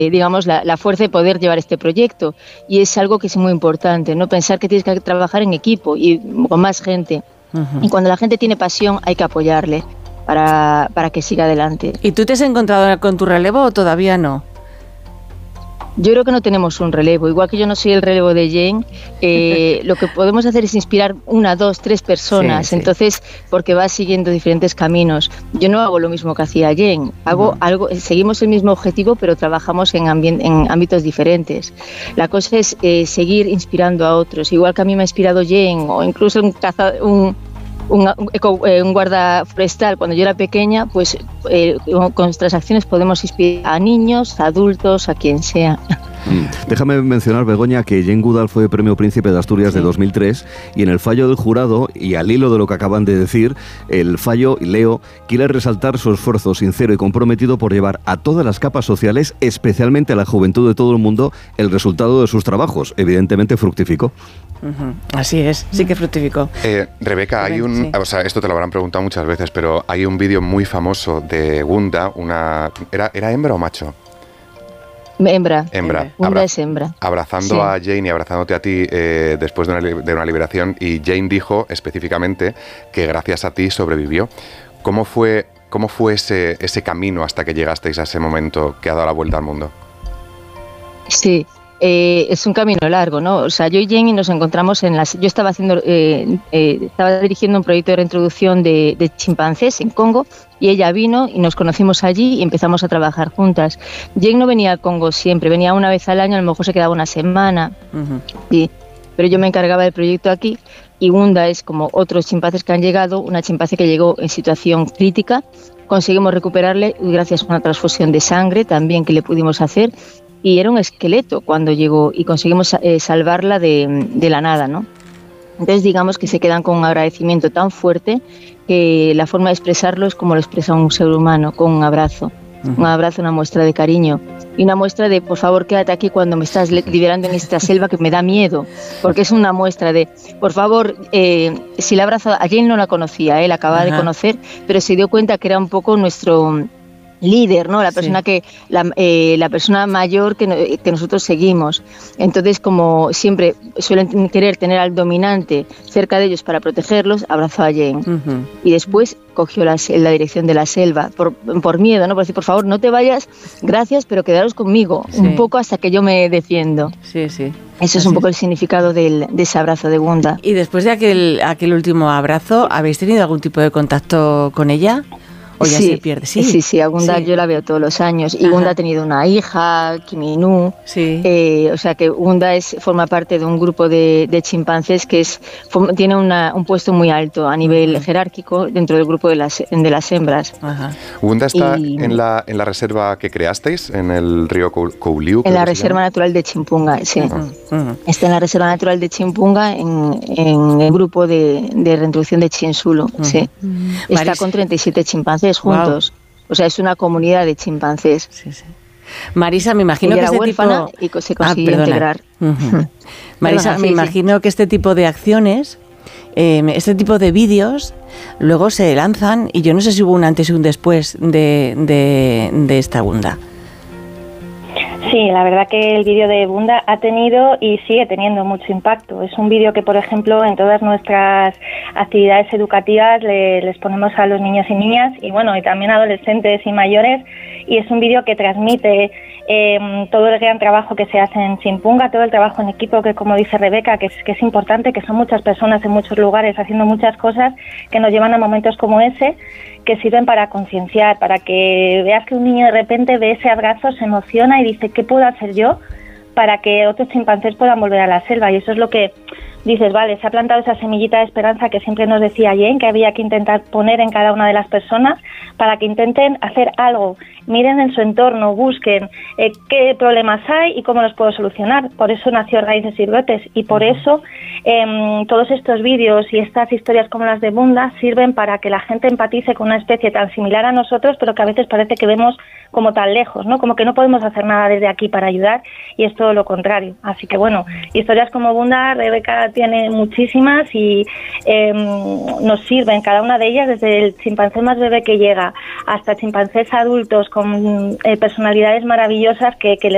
digamos, la fuerza de poder llevar este proyecto. Y es algo que es muy importante, ¿no? Pensar que tienes que trabajar en equipo y con más gente. Y cuando la gente tiene pasión hay que apoyarle para que siga adelante. ¿Y tú te has encontrado con tu relevo o todavía no? Yo creo que no tenemos un relevo, igual que yo no soy el relevo de Jane, lo que podemos hacer es inspirar 1, 2, 3 personas, sí. Entonces, porque va siguiendo diferentes caminos. Yo no hago lo mismo que hacía Jane, hago algo, seguimos el mismo objetivo, pero trabajamos en ámbitos diferentes. La cosa es seguir inspirando a otros, igual que a mí me ha inspirado Jane, o incluso un guarda forestal cuando yo era pequeña, pues con nuestras acciones podemos inspirar a niños, a adultos, a quien sea. Déjame mencionar, Begoña, que Jane Goodall fue Premio Príncipe de Asturias de 2003 y en el fallo del jurado, y al hilo de lo que acaban de decir, el fallo, leo, quiere resaltar su esfuerzo sincero y comprometido por llevar a todas las capas sociales, especialmente a la juventud de todo el mundo, el resultado de sus trabajos. Evidentemente fructificó. Así es, sí que fructificó. Rebeca, o sea, esto te lo habrán preguntado muchas veces, pero hay un vídeo muy famoso de Gunda, ¿era hembra o macho? Hembra. Gunda es hembra. Abrazando a Jane y abrazándote a ti después de una liberación, y Jane dijo específicamente que gracias a ti sobrevivió. ¿Cómo fue ese camino hasta que llegasteis a ese momento que ha dado la vuelta al mundo? Sí. Es un camino largo, ¿no? O sea, yo y Jane nos encontramos yo estaba dirigiendo un proyecto de reintroducción de chimpancés en Congo, y ella vino y nos conocimos allí y empezamos a trabajar juntas. Jane no venía al Congo siempre, venía una vez al año, a lo mejor se quedaba una semana, sí, pero yo me encargaba del proyecto aquí. Y Gunda es como otros chimpancés que han llegado, una chimpancé que llegó en situación crítica, conseguimos recuperarle gracias a una transfusión de sangre también que le pudimos hacer. Y era un esqueleto cuando llegó y conseguimos salvarla de la nada, ¿no? Entonces digamos que se quedan con un agradecimiento tan fuerte que la forma de expresarlo es como lo expresa un ser humano, con un abrazo. Un abrazo, una muestra de cariño y una muestra de, por favor, quédate aquí cuando me estás liberando en esta selva que me da miedo, porque es una muestra de, por favor, si la abrazo, a Jane no la conocía, la acababa de conocer, pero se dio cuenta que era un poco nuestro líder, ¿no? La persona la persona mayor que nosotros seguimos. Entonces, como siempre suelen querer tener al dominante cerca de ellos para protegerlos, abrazó a Jane. Y después cogió la dirección de la selva por miedo, ¿no? Por decir, por favor, no te vayas, gracias, pero quedaros conmigo un poco hasta que yo me defiendo. Sí. Eso es un poco el significado de ese abrazo de Gunda. Y después de aquel último abrazo, ¿habéis tenido algún tipo de contacto con ella? ¿O ya se pierde? Sí, a Gunda yo la veo todos los años. Y Gunda ha tenido una hija, Kiminu. O sea que Gunda forma parte de un grupo de chimpancés que tiene un puesto muy alto a nivel jerárquico dentro del grupo de las hembras. ¿Gunda está en la reserva que creasteis, en el río Kouliou? En la Reserva Natural de Chimpunga, sí. Está en la Reserva Natural de Chimpunga, en el grupo de reintroducción de Chinsulo. Sí. Está con 37 chimpancés juntos. O sea, es una comunidad de chimpancés. Marisa, me imagino que se consiguió integrar. Marisa, me imagino que este tipo de acciones, este tipo de vídeos, luego se lanzan, y yo no sé si hubo un antes y un después de esta Gunda. Sí, la verdad que el vídeo de Gunda ha tenido y sigue teniendo mucho impacto. Es un vídeo que, por ejemplo, en todas nuestras actividades educativas les ponemos a los niños y niñas, y bueno, y también a adolescentes y mayores, y es un vídeo que transmite todo el gran trabajo que se hace en Chimpunga, todo el trabajo en equipo que, como dice Rebeca, que es importante, que son muchas personas en muchos lugares haciendo muchas cosas que nos llevan a momentos como ese, que sirven para concienciar, para que veas que un niño de repente ve ese abrazo, se emociona y dice, ¿qué puedo hacer yo para que otros chimpancés puedan volver a la selva? Y eso es lo que dices, vale, se ha plantado esa semillita de esperanza que siempre nos decía Jane, que había que intentar poner en cada una de las personas para que intenten hacer algo, miren en su entorno, busquen qué problemas hay y cómo los puedo solucionar. Por eso nació Raíces y Brotes, y por eso todos estos vídeos y estas historias como las de Gunda sirven para que la gente empatice con una especie tan similar a nosotros, pero que a veces parece que vemos como tan lejos, ¿no? Como que no podemos hacer nada desde aquí para ayudar, y es todo lo contrario. Así que bueno, historias como Gunda, Rebeca tiene muchísimas y nos sirven cada una de ellas, desde el chimpancé más bebé que llega hasta chimpancés adultos con personalidades maravillosas que les